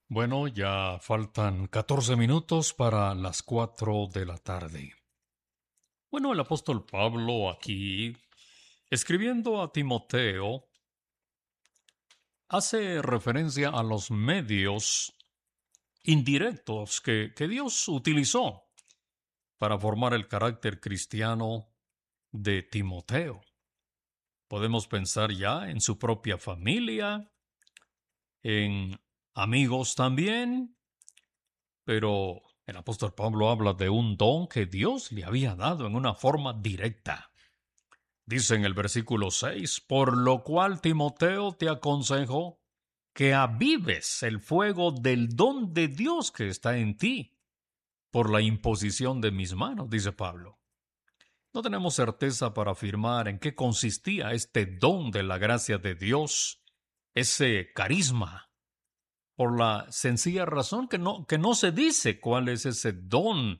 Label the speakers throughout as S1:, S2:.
S1: Bueno, ya faltan 14 minutos para las 4 de la tarde. Bueno, el apóstol Pablo aquí, escribiendo a Timoteo, hace referencia a los medios indirectos que Dios utilizó para formar el carácter cristiano de Timoteo. Podemos pensar ya en su propia familia, en amigos también, pero el apóstol Pablo habla de un don que Dios le había dado en una forma directa. Dice en el versículo 6, por lo cual Timoteo te aconsejo que avives el fuego del don de Dios que está en ti, por la imposición de mis manos, dice Pablo. No tenemos certeza para afirmar en qué consistía este don de la gracia de Dios, ese carisma, por la sencilla razón que no se dice cuál es ese don,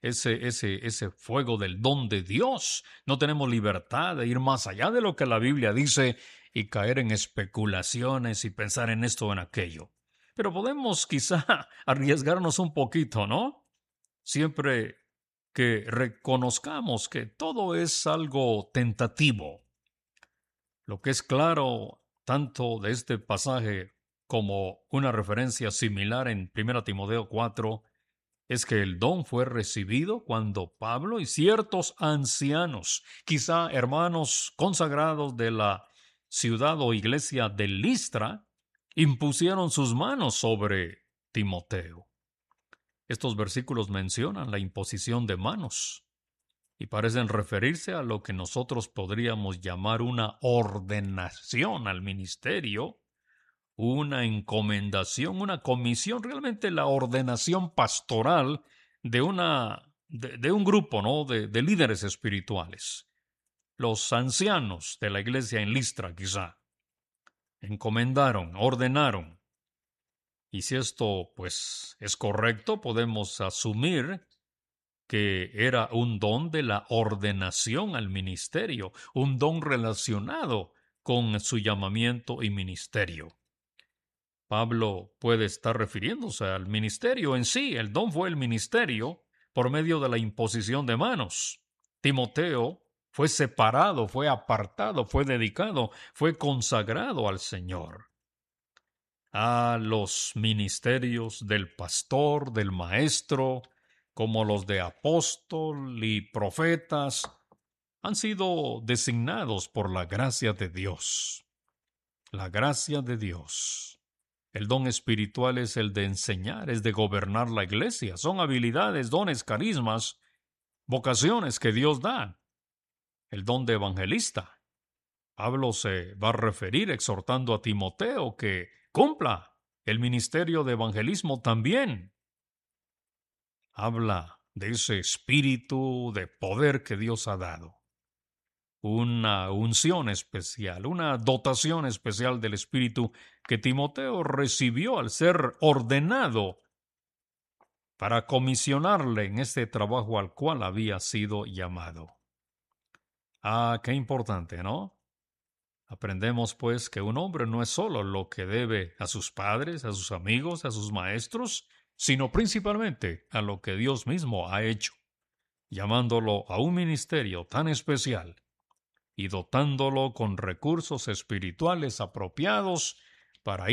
S1: ese fuego del don de Dios. No tenemos libertad de ir más allá de lo que la Biblia dice y caer en especulaciones y pensar en esto o en aquello. Pero podemos quizá arriesgarnos un poquito, ¿no? Siempre que reconozcamos que todo es algo tentativo. Lo que es claro tanto de este pasaje como una referencia similar en 1 Timoteo 4 es que el don fue recibido cuando Pablo y ciertos ancianos, quizá hermanos consagrados de la ciudad o iglesia de Listra, impusieron sus manos sobre Timoteo. Estos versículos mencionan la imposición de manos y parecen referirse a lo que nosotros podríamos llamar una ordenación al ministerio, una encomendación, una comisión, realmente la ordenación pastoral de un grupo, ¿no? de líderes espirituales. Los ancianos de la iglesia en Listra, quizá, encomendaron, ordenaron. Y si esto, pues, es correcto, podemos asumir que era un don de la ordenación al ministerio, un don relacionado con su llamamiento y ministerio. Pablo puede estar refiriéndose al ministerio en sí. El don fue el ministerio por medio de la imposición de manos. Timoteo fue separado, fue apartado, fue dedicado, fue consagrado al Señor. A los ministerios del pastor, del maestro, como los de apóstol y profetas, han sido designados por la gracia de Dios. La gracia de Dios. El don espiritual es el de enseñar, es de gobernar la iglesia. Son habilidades, dones, carismas, vocaciones que Dios da. El don de evangelista. Pablo se va a referir exhortando a Timoteo que cumpla el ministerio de evangelismo también. Habla de ese espíritu de poder que Dios ha dado. Una unción especial, una dotación especial del espíritu que Timoteo recibió al ser ordenado para comisionarle en este trabajo al cual había sido llamado. Ah, qué importante, ¿no? Aprendemos, pues, que un hombre no es solo lo que debe a sus padres, a sus amigos, a sus maestros, sino principalmente a lo que Dios mismo ha hecho, llamándolo a un ministerio tan especial y dotándolo con recursos espirituales apropiados para